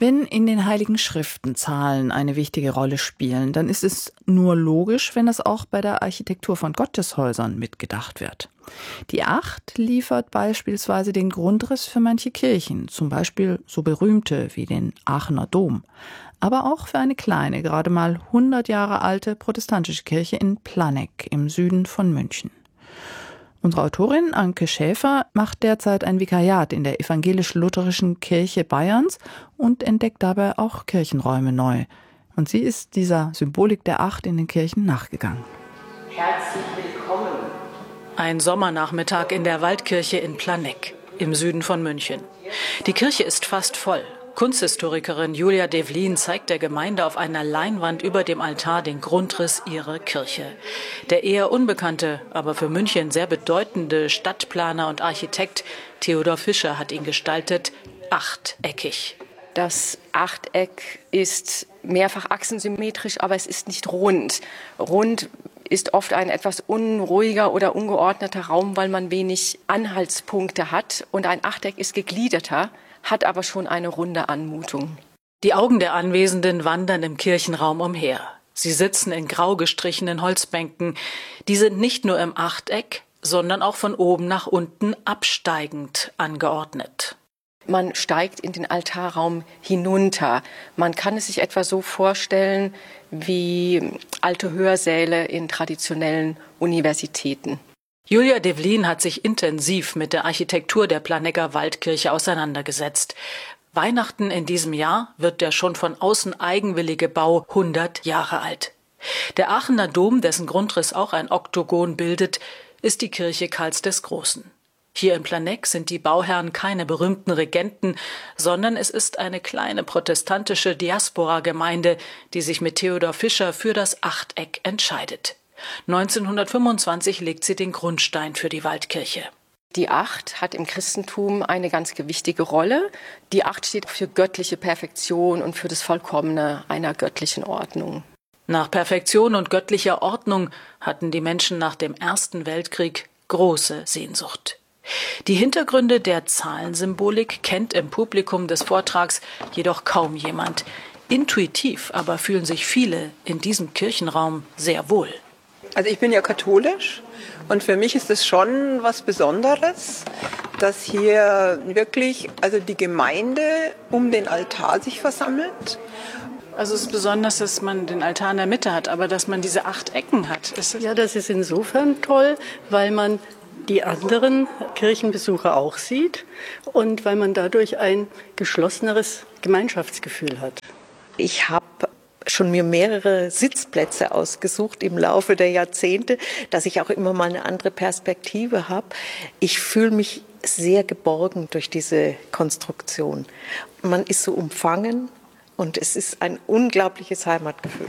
Wenn in den Heiligen Schriften Zahlen eine wichtige Rolle spielen, dann ist es nur logisch, wenn das auch bei der Architektur von Gotteshäusern mitgedacht wird. Die 8 liefert beispielsweise den Grundriss für manche Kirchen, zum Beispiel so berühmte wie den Aachener Dom, aber auch für eine kleine, gerade mal 100 Jahre alte protestantische Kirche in Planegg im Süden von München. Unsere Autorin Anke Schäfer macht derzeit ein Vikariat in der evangelisch-lutherischen Kirche Bayerns und entdeckt dabei auch Kirchenräume neu. Und sie ist dieser Symbolik der 8 in den Kirchen nachgegangen. Herzlich willkommen. Ein Sommernachmittag in der Waldkirche in Planegg im Süden von München. Die Kirche ist fast voll. Kunsthistorikerin Julia Devlin zeigt der Gemeinde auf einer Leinwand über dem Altar den Grundriss ihrer Kirche. Der eher unbekannte, aber für München sehr bedeutende Stadtplaner und Architekt Theodor Fischer hat ihn gestaltet, achteckig. Das Achteck ist mehrfach achsensymmetrisch, aber es ist nicht rund. Rund ist oft ein etwas unruhiger oder ungeordneter Raum, weil man wenig Anhaltspunkte hat. Und ein Achteck ist gegliederter, hat aber schon eine runde Anmutung. Die Augen der Anwesenden wandern im Kirchenraum umher. Sie sitzen in grau gestrichenen Holzbänken. Die sind nicht nur im Achteck, sondern auch von oben nach unten absteigend angeordnet. Man steigt in den Altarraum hinunter. Man kann es sich etwa so vorstellen wie alte Hörsäle in traditionellen Universitäten. Julia Devlin hat sich intensiv mit der Architektur der Planegger Waldkirche auseinandergesetzt. Weihnachten in diesem Jahr wird der schon von außen eigenwillige Bau 100 Jahre alt. Der Aachener Dom, dessen Grundriss auch ein Oktogon bildet, ist die Kirche Karls des Großen. Hier in Planegg sind die Bauherren keine berühmten Regenten, sondern es ist eine kleine protestantische Diaspora-Gemeinde, die sich mit Theodor Fischer für das Achteck entscheidet. 1925 legt sie den Grundstein für die Waldkirche. Die 8 hat im Christentum eine ganz gewichtige Rolle. Die 8 steht für göttliche Perfektion und für das Vollkommene einer göttlichen Ordnung. Nach Perfektion und göttlicher Ordnung hatten die Menschen nach dem Ersten Weltkrieg große Sehnsucht. Die Hintergründe der Zahlensymbolik kennt im Publikum des Vortrags jedoch kaum jemand. Intuitiv aber fühlen sich viele in diesem Kirchenraum sehr wohl. Also ich bin ja katholisch und für mich ist es schon was Besonderes, dass hier wirklich die Gemeinde um den Altar sich versammelt. Also es ist besonders, dass man den Altar in der Mitte hat, aber dass man diese 8 Ecken hat. Ja, das ist insofern toll, weil man die anderen Kirchenbesucher auch sieht und weil man dadurch ein geschlosseneres Gemeinschaftsgefühl hat. Ich habe schon mir mehrere Sitzplätze ausgesucht im Laufe der Jahrzehnte, dass ich auch immer mal eine andere Perspektive habe. Ich fühle mich sehr geborgen durch diese Konstruktion. Man ist so umfangen und es ist ein unglaubliches Heimatgefühl.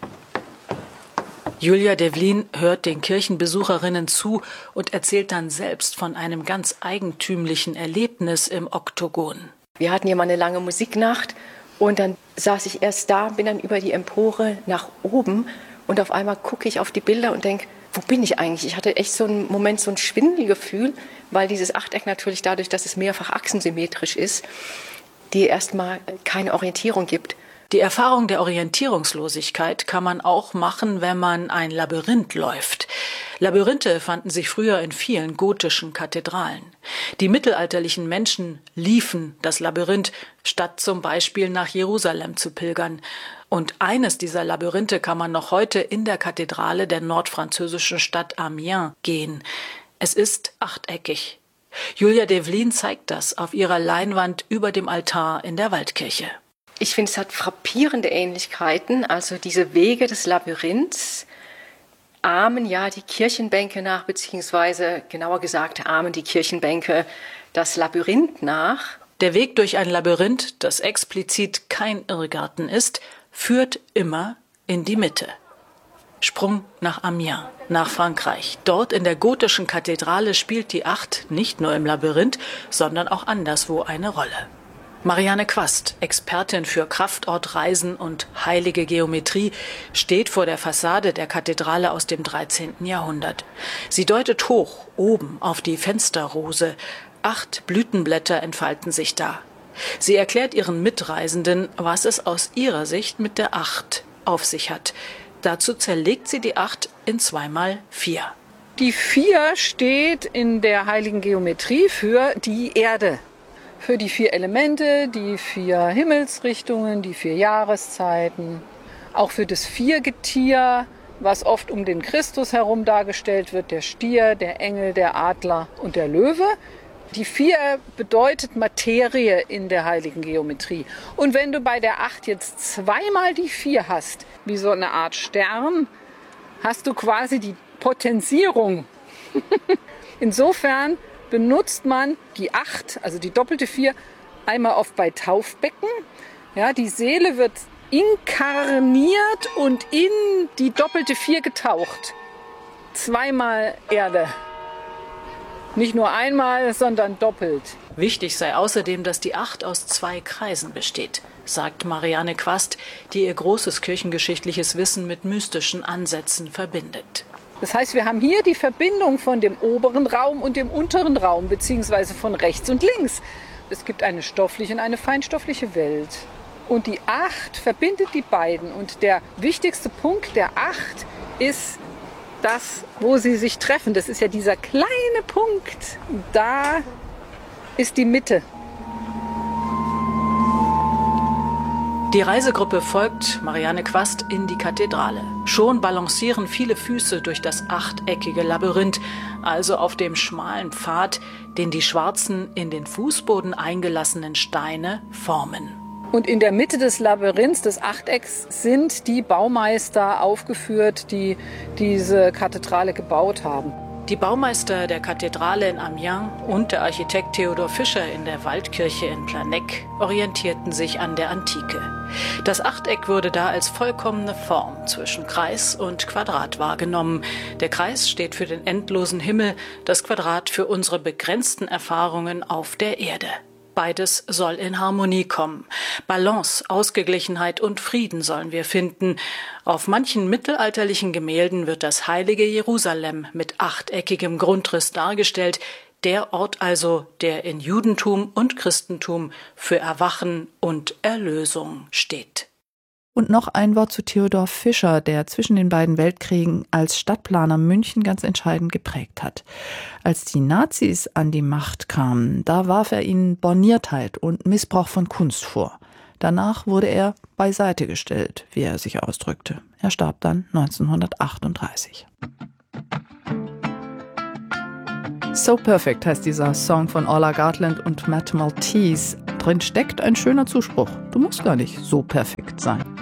Julia Devlin hört den Kirchenbesucherinnen zu und erzählt dann selbst von einem ganz eigentümlichen Erlebnis im Oktogon. Wir hatten hier mal eine lange Musiknacht und dann saß ich erst da, bin dann über die Empore nach oben und auf einmal gucke ich auf die Bilder und denke, wo bin ich eigentlich? Ich hatte echt so einen Moment, so ein Schwindelgefühl, weil dieses Achteck natürlich dadurch, dass es mehrfach achsensymmetrisch ist, dir erstmal keine Orientierung gibt. Die Erfahrung der Orientierungslosigkeit kann man auch machen, wenn man ein Labyrinth läuft. Labyrinthe fanden sich früher in vielen gotischen Kathedralen. Die mittelalterlichen Menschen liefen das Labyrinth, statt zum Beispiel nach Jerusalem zu pilgern. Und eines dieser Labyrinthe kann man noch heute in der Kathedrale der nordfranzösischen Stadt Amiens gehen. Es ist achteckig. Julia Devlin zeigt das auf ihrer Leinwand über dem Altar in der Waldkirche. Ich finde, es hat frappierende Ähnlichkeiten. Also diese Wege des Labyrinths ahmen ja die Kirchenbänke nach, beziehungsweise genauer gesagt ahmen die Kirchenbänke das Labyrinth nach. Der Weg durch ein Labyrinth, das explizit kein Irrgarten ist, führt immer in die Mitte. Sprung nach Amiens, nach Frankreich. Dort in der gotischen Kathedrale spielt die 8 nicht nur im Labyrinth, sondern auch anderswo eine Rolle. Marianne Quast, Expertin für Kraftortreisen und heilige Geometrie, steht vor der Fassade der Kathedrale aus dem 13. Jahrhundert. Sie deutet hoch, oben, auf die Fensterrose. 8 Blütenblätter entfalten sich da. Sie erklärt ihren Mitreisenden, was es aus ihrer Sicht mit der 8 auf sich hat. Dazu zerlegt sie die 8 in 2x4. Die 4 steht in der heiligen Geometrie für die Erde. Für die 4 Elemente, die 4 Himmelsrichtungen, die 4 Jahreszeiten. Auch für das 4 Getier, was oft um den Christus herum dargestellt wird, der Stier, der Engel, der Adler und der Löwe. Die 4 bedeutet Materie in der heiligen Geometrie. Und wenn du bei der 8 jetzt zweimal die 4 hast, wie so eine Art Stern, hast du quasi die Potenzierung. Insofern benutzt man die 8, also die doppelte 4, einmal oft bei Taufbecken. Ja, die Seele wird inkarniert und in die doppelte 4 getaucht. Zweimal Erde. Nicht nur einmal, sondern doppelt. Wichtig sei außerdem, dass die 8 aus 2 Kreisen besteht, sagt Marianne Quast, die ihr großes kirchengeschichtliches Wissen mit mystischen Ansätzen verbindet. Das heißt, wir haben hier die Verbindung von dem oberen Raum und dem unteren Raum, beziehungsweise von rechts und links. Es gibt eine stoffliche und eine feinstoffliche Welt. Und die 8 verbindet die beiden. Und der wichtigste Punkt der 8 ist das, wo sie sich treffen. Das ist ja dieser kleine Punkt. Da ist die Mitte. Die Reisegruppe folgt Marianne Quast in die Kathedrale. Schon balancieren viele Füße durch das achteckige Labyrinth, also auf dem schmalen Pfad, den die schwarzen, in den Fußboden eingelassenen Steine formen. Und in der Mitte des Labyrinths, des Achtecks, sind die Baumeister aufgeführt, die diese Kathedrale gebaut haben. Die Baumeister der Kathedrale in Amiens und der Architekt Theodor Fischer in der Waldkirche in Planegg orientierten sich an der Antike. Das Achteck wurde da als vollkommene Form zwischen Kreis und Quadrat wahrgenommen. Der Kreis steht für den endlosen Himmel, das Quadrat für unsere begrenzten Erfahrungen auf der Erde. Beides soll in Harmonie kommen. Balance, Ausgeglichenheit und Frieden sollen wir finden. Auf manchen mittelalterlichen Gemälden wird das heilige Jerusalem mit achteckigem Grundriss dargestellt. Der Ort also, der in Judentum und Christentum für Erwachen und Erlösung steht. Und noch ein Wort zu Theodor Fischer, der zwischen den beiden Weltkriegen als Stadtplaner München ganz entscheidend geprägt hat. Als die Nazis an die Macht kamen, da warf er ihnen Borniertheit und Missbrauch von Kunst vor. Danach wurde er beiseite gestellt, wie er sich ausdrückte. Er starb dann 1938. So Perfect heißt dieser Song von Orla Gartland und Matt Maltese. Drin steckt ein schöner Zuspruch. Du musst gar nicht so perfekt sein.